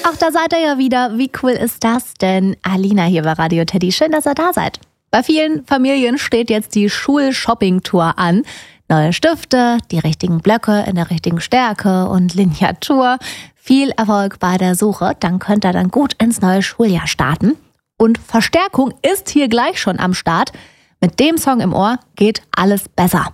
Ach, da seid ihr ja wieder. Wie cool ist das denn? Alina hier bei Radio Teddy. Schön, dass ihr da seid. Bei vielen Familien steht jetzt die Schul-Shopping-Tour an. Neue Stifte, die richtigen Blöcke in der richtigen Stärke und Lineatur. Viel Erfolg bei der Suche. Dann könnt ihr dann gut ins neue Schuljahr starten. Und Verstärkung ist hier gleich schon am Start. Mit dem Song im Ohr geht alles besser.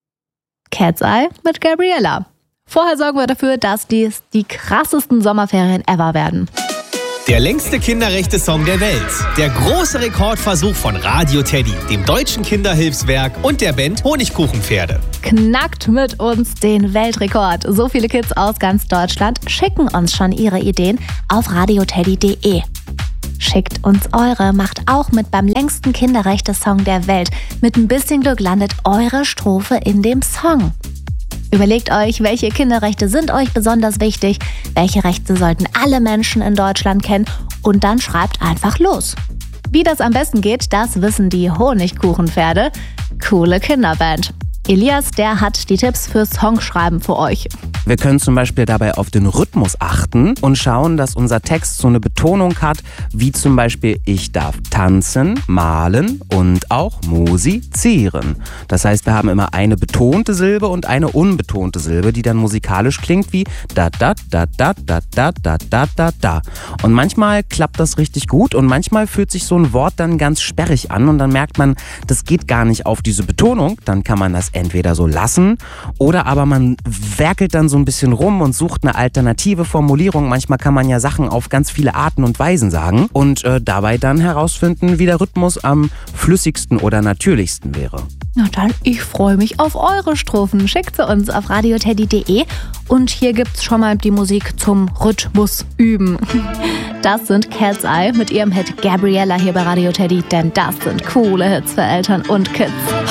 Cat's Eye mit Gabriella. Vorher sorgen wir dafür, dass dies die krassesten Sommerferien ever werden. Der längste Kinderrechte-Song der Welt. Der große Rekordversuch von Radio Teddy, dem Deutschen Kinderhilfswerk und der Band Honigkuchenpferde. Knackt mit uns den Weltrekord. So viele Kids aus ganz Deutschland schicken uns schon ihre Ideen auf radioteddy.de. Schickt uns eure, macht auch mit beim längsten Kinderrechte-Song der Welt. Mit ein bisschen Glück landet eure Strophe in dem Song. Überlegt euch, welche Kinderrechte sind euch besonders wichtig, welche Rechte sollten alle Menschen in Deutschland kennen und dann schreibt einfach los. Wie das am besten geht, das wissen die Honigkuchenpferde. Coole Kinderband. Elias, der hat die Tipps fürs Songschreiben für euch. Wir können zum Beispiel dabei auf den Rhythmus achten und schauen, dass unser Text so eine Betonung hat, wie zum Beispiel ich darf tanzen, malen und auch musizieren. Das heißt, wir haben immer eine betonte Silbe und eine unbetonte Silbe, die dann musikalisch klingt wie da da da da da da da da da da. Und manchmal klappt das richtig gut und manchmal fühlt sich so ein Wort dann ganz sperrig an und dann merkt man, das geht gar nicht auf diese Betonung. Dann kann man das entweder so lassen oder aber man werkelt dann so ein bisschen rum und sucht eine alternative Formulierung. Manchmal kann man ja Sachen auf ganz viele Arten und Weisen sagen und dabei dann herausfinden, wie der Rhythmus am flüssigsten oder natürlichsten wäre. Na dann, ich freue mich auf eure Strophen. Schickt sie uns auf radioteddy.de und hier gibt's schon mal die Musik zum Rhythmus üben. Das sind Cat's Eye mit ihrem Hit Gabriella hier bei Radio Teddy, denn das sind coole Hits für Eltern und Kids.